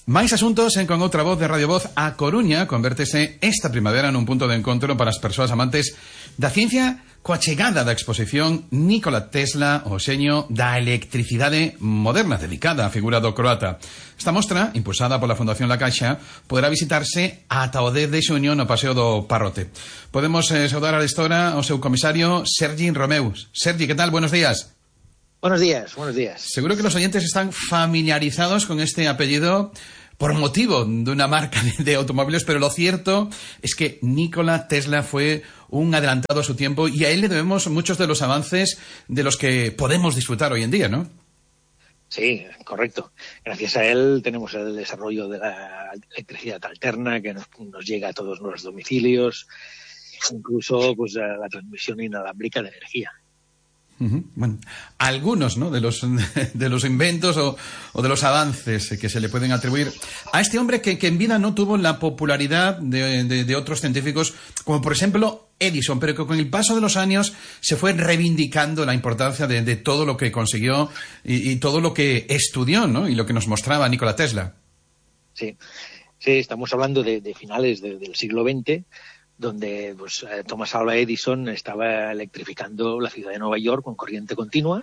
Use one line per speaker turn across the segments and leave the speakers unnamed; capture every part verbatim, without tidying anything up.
Máis asuntos en Con Outra Voz de Radio Voz. A Coruña convértese esta primavera nun punto de encontro para as persoas amantes da ciencia coa chegada da exposición Nikola Tesla, o xeño da electricidade moderna, dedicada á figura do croata. Esta mostra, impulsada pola Fundación La Caixa, poderá visitarse ata o dez de xuño no Paseo do Parrote. Podemos eh, saudar a esta hora ao seu comisario Sergi Romeu. Sergi, que tal? Buenos días.
Buenos días, buenos días.
Seguro que los oyentes están familiarizados con este apellido por motivo de una marca de, de automóviles, pero lo cierto es que Nikola Tesla fue un adelantado a su tiempo y a él le debemos muchos de los avances de los que podemos disfrutar hoy en día, ¿no?
Sí, correcto. Gracias a él tenemos el desarrollo de la electricidad alterna que nos, nos llega a todos los domicilios, incluso pues la transmisión inalámbrica de energía.
Uh-huh. Bueno, algunos, ¿no?, de los de los inventos o, o de los avances que se le pueden atribuir a este hombre que, que en vida no tuvo la popularidad de, de, de otros científicos, como por ejemplo Edison, pero que con el paso de los años se fue reivindicando la importancia de, de todo lo que consiguió y, y todo lo que estudió, ¿no?, y lo que nos mostraba Nikola Tesla.
Sí, sí, estamos hablando de, de finales de, del siglo veinte, donde pues, Thomas Alva Edison estaba electrificando la ciudad de Nueva York con corriente continua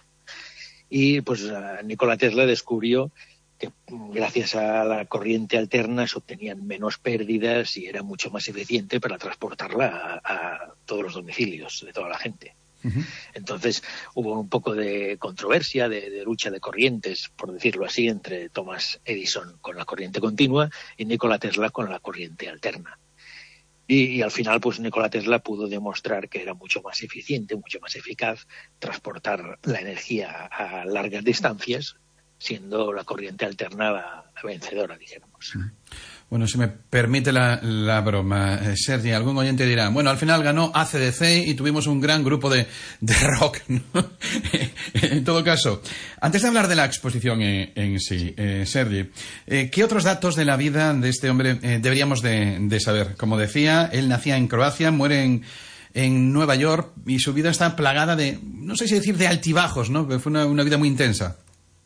y pues Nikola Tesla descubrió que gracias a la corriente alterna se obtenían menos pérdidas y era mucho más eficiente para transportarla a, a todos los domicilios de toda la gente. Uh-huh. Entonces hubo un poco de controversia, de, de lucha de corrientes, por decirlo así, entre Thomas Edison con la corriente continua y Nikola Tesla con la corriente alterna. Y, y al final, pues Nikola Tesla pudo demostrar que era mucho más eficiente, mucho más eficaz transportar la energía a largas distancias, siendo la corriente alterna la, la vencedora, dijéramos.
Bueno, si me permite la, la broma, eh, Sergi, algún oyente dirá, bueno, al final ganó A C D C y tuvimos un gran grupo de, de rock, ¿no? En todo caso, antes de hablar de la exposición en, en sí, eh, Sergi, eh, ¿qué otros datos de la vida de este hombre eh, deberíamos de, de saber? Como decía, él nacía en Croacia, muere en, en Nueva York y su vida está plagada de, no sé si decir de altibajos, ¿no? Pero fue una, una vida muy intensa.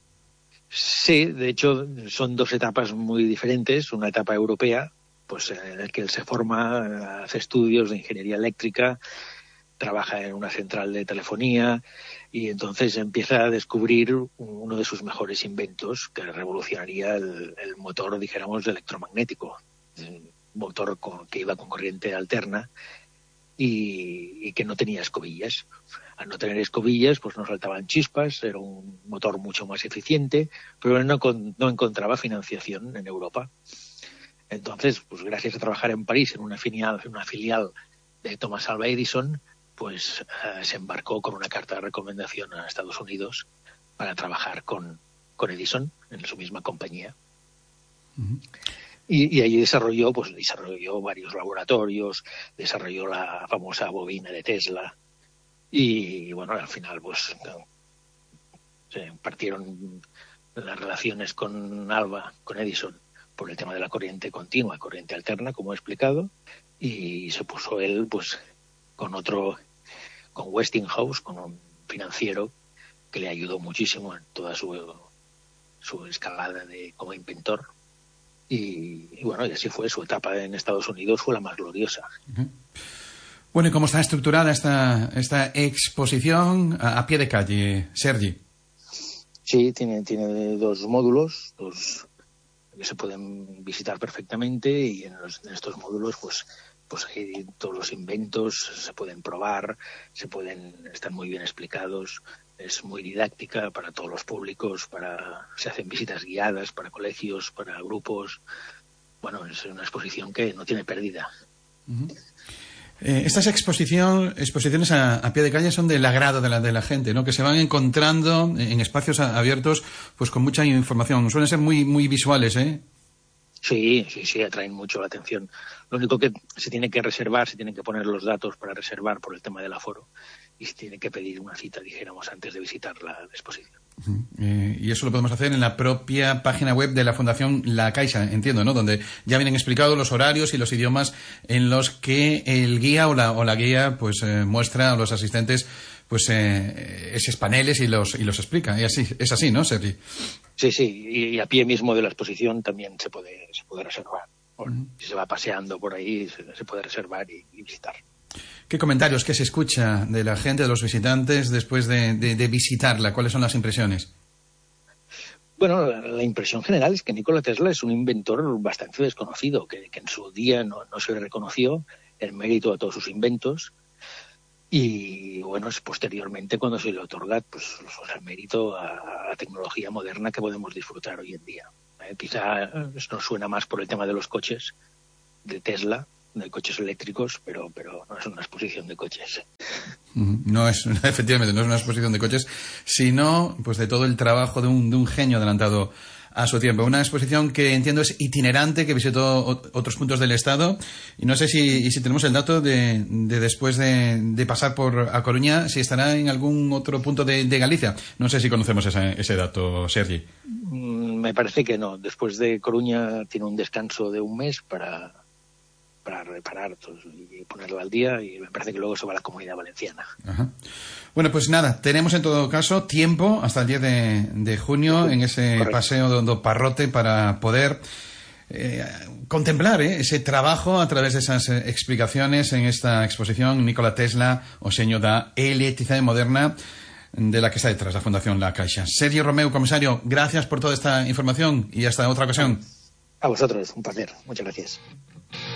Sí, de hecho son dos etapas muy diferentes. Una etapa europea, pues en la que él se forma, hace estudios de ingeniería eléctrica, trabaja en una central de telefonía y entonces empieza a descubrir uno de sus mejores inventos que revolucionaría el, el motor, dijéramos, electromagnético, un motor con, que iba con corriente alterna y, y que no tenía escobillas. Al no tener escobillas, pues no saltaban chispas, era un motor mucho más eficiente, pero él no, no encontraba financiación en Europa. Entonces, pues gracias a trabajar en París, en una filial, en una filial de Thomas Alva Edison, pues uh, se embarcó con una carta de recomendación a Estados Unidos para trabajar con, con Edison en su misma compañía. Uh-huh. Y, y allí desarrolló, pues desarrolló varios laboratorios, desarrolló la famosa bobina de Tesla. Y bueno, al final pues se partieron las relaciones con Alva, con Edison, por el tema de la corriente continua, corriente alterna, como he explicado, y se puso él pues con otro, con Westinghouse, con un financiero que le ayudó muchísimo en toda su, su escalada de como inventor. Y, y bueno, y así fue, su etapa en Estados Unidos fue la más gloriosa. Uh-huh.
Bueno, ¿y cómo está estructurada esta, esta exposición a, a pie de calle, Sergi?
Sí, tiene, tiene dos módulos, dos que se pueden visitar perfectamente y en, los, en estos módulos pues, pues hay todos los inventos, se pueden probar, se pueden, están muy bien explicados, es muy didáctica para todos los públicos, para se hacen visitas guiadas para colegios, para grupos. Bueno, es una exposición que no tiene pérdida.
Uh-huh. Eh, estas exposición, exposiciones a, a pie de calle son del agrado de la, de la gente, ¿no? Que se van encontrando en espacios abiertos pues con mucha información. Suelen ser muy, muy visuales, ¿eh?
Sí, sí, sí, atraen mucho la atención. Lo único que se tiene que reservar, se tienen que poner los datos para reservar por el tema del aforo y se tiene que pedir una cita, dijéramos, antes de visitar la exposición.
Uh-huh. Eh, y eso lo podemos hacer en la propia página web de la Fundación La Caixa, entiendo, ¿no? Donde ya vienen explicados los horarios y los idiomas en los que el guía o la, o la guía pues eh, muestra a los asistentes pues eh, esos paneles y los y los explica. Y así, es así, ¿no, Sergi?
Sí, sí, y a pie mismo de la exposición también se puede, se puede reservar. Uh-huh. Si se va paseando por ahí, se, se puede reservar y, y visitar.
¿Qué comentarios que se escucha de la gente, de los visitantes, después de, de, de visitarla? ¿Cuáles son las impresiones?
Bueno, la, la impresión general es que Nikola Tesla es un inventor bastante desconocido, que, que en su día no, no se le reconoció el mérito de todos sus inventos. Y bueno, es posteriormente cuando se le otorga pues, el mérito a la tecnología moderna que podemos disfrutar hoy en día. Eh, quizá nos suena más por el tema de los coches de Tesla, de coches eléctricos, pero pero no es una exposición de coches.
No es, efectivamente, no es una exposición de coches, sino pues de todo el trabajo de un, de un genio adelantado a su tiempo. Una exposición que entiendo es itinerante, que visitó otros puntos del Estado. Y no sé si, si tenemos el dato de, de después de, de pasar por A Coruña, si estará en algún otro punto de, de Galicia. No sé si conocemos ese, ese dato, Sergi.
Me parece que no. Después de Coruña tiene un descanso de un mes para... para reparar y ponerlo al día, y me parece que luego se va a la Comunidad Valenciana.
Ajá. Bueno, pues nada, tenemos en todo caso tiempo hasta el diez de, de junio en ese Correcto. Paseo do, do Parrote para poder eh, contemplar eh, ese trabajo a través de esas eh, explicaciones en esta exposición Nikola Tesla, o seño da electricidade moderna, de la que está detrás la Fundación La Caixa. Sergio Romeu, comisario, gracias por toda esta información y hasta otra ocasión.
A vosotros, un placer. Muchas gracias.